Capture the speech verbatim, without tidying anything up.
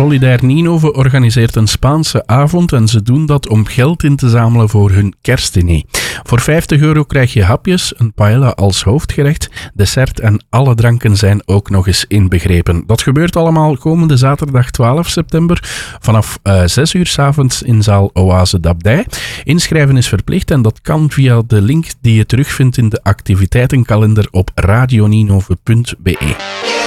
Solidair Ninove organiseert een Spaanse avond en ze doen dat om geld in te zamelen voor hun kerstdiner. Voor vijftig euro krijg je hapjes, een paella als hoofdgerecht, dessert en alle dranken zijn ook nog eens inbegrepen. Dat gebeurt allemaal komende zaterdag twaalf september vanaf uh, zes uur 's avonds in zaal Oase d'Abdij. Inschrijven is verplicht en dat kan via de link die je terugvindt in de activiteitenkalender op radioninove punt be.